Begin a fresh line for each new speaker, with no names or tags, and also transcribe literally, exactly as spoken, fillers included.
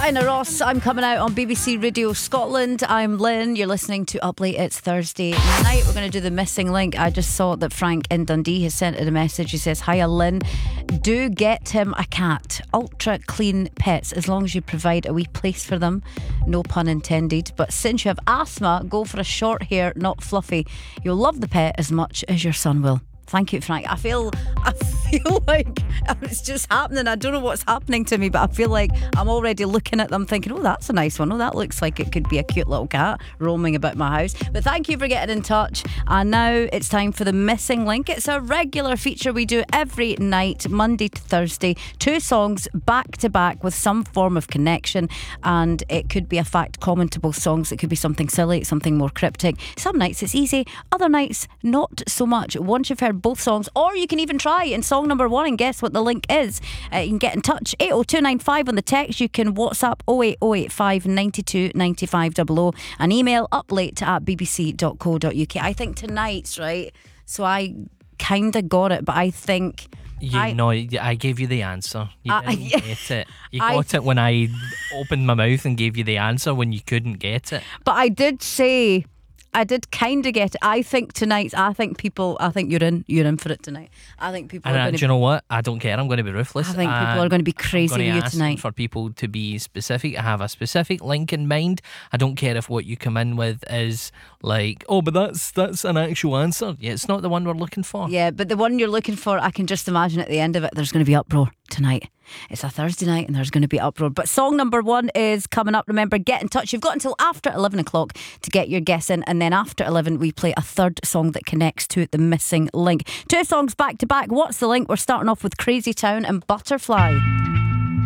Diana Ross, I'm coming out on B B C Radio Scotland. I'm Lynn, you're listening to Up Late. It's Thursday night. We're going to do the missing link. I just saw that Frank in Dundee has sent it a message. He says, hiya Lynn, do get him a cat. Ultra clean pets, as long as you provide a wee place for them. No pun intended. But since you have asthma, go for a short hair, not fluffy. You'll love the pet as much as your son will. Thank you, Frank. I feel I feel like it's just happening. I don't know what's happening to me, but I feel like I'm already looking at them thinking, oh, that's a nice one. Oh, that looks like it could be a cute little cat roaming about my house. But thank you for getting in touch. And now it's time for the missing link. It's a regular feature we do every night, Monday to Thursday. Two songs back to back with some form of connection. And it could be a fact commentable songs. It could be something silly, something more cryptic. Some nights it's easy. Other nights, not so much. Once you've heard both songs, or you can even try in song number one and guess what the link is. Uh, you can get in touch eight oh two nine five on the text. You can WhatsApp oh eight oh eight five nine two nine five double oh and email uplate at b b c dot co dot u k. I think tonight's right, so I kind of got it, but I think
You
I,
know, I gave you the answer. You
I-
didn't get it. You
I-
got it when I opened my mouth and gave you the answer when you couldn't get it.
but I did say I did kind of get it. I think tonight's I think people I think you're in you're in for it tonight. I think people
And
are
uh,
going
do
to
you know what? I don't care. I'm going to be ruthless.
I think people
And
are going to be
I'm
crazy
gonna
with you
ask
tonight.
for people to be specific. I have a specific link in mind. I don't care if what you come in with is like, oh, but that's that's an actual answer. Yeah, it's not the one we're looking for.
Yeah, but the one you're looking for, I can just imagine at the end of it, there's going to be uproar tonight. It's a Thursday night and there's going to be uproar. But song number one is coming up. Remember, get in touch. You've got until after eleven o'clock to get your guess in. And then after eleven, we play a third song that connects to the missing link. Two songs back to back. What's the link? We're starting off with Crazy Town and Butterfly.